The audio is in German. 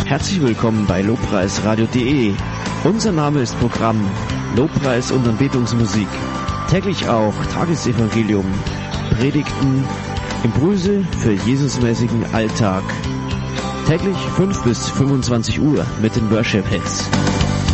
Herzlich willkommen bei Lobpreisradio.de. Unser Name ist Programm Lobpreis und Anbetungsmusik. Täglich auch Tagesevangelium, Predigten, Impulse für Jesusmäßigen Alltag. Täglich 5 bis 25 Uhr mit den Worship Hits.